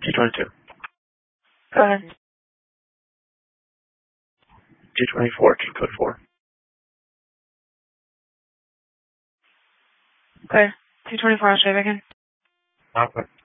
T22. Go ahead. T24, King Code 4. Okay. T24, I'll say again. Okay.